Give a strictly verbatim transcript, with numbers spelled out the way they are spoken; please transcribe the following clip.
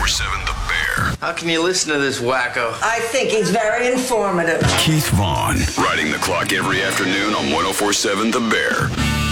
four seven The Bear. How can you listen to this wacko? I think he's very informative. Keith Vaughn. Riding the clock every afternoon on one oh four seven The Bear.